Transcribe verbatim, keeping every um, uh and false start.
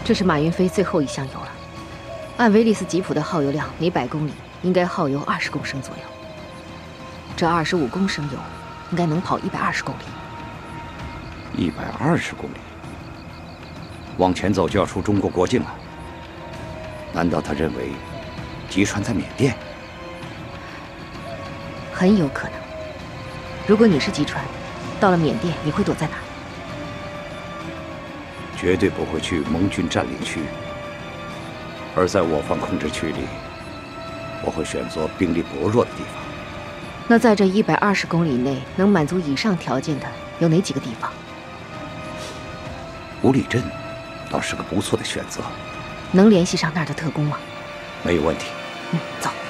这是马云飞最后一箱油了。按威利斯吉普的耗油量，每百公里应该耗油二十公升左右。这二十五公升油，应该能跑一百二十公里。 一百二十公里，往前走就要出中国国境了。难道他认为吉川在缅甸？ 很有可能。如果你是吉川，到了缅甸，你会躲在哪儿？ 绝对不会去盟军占领区，而在我方控制区里，我会选择兵力薄弱的地方。 那在这一百二十公里内能满足以上条件的有哪几个地方？ 五里镇倒是个不错的选择。 能联系上那儿的特工吗？ 没有问题。 嗯，走。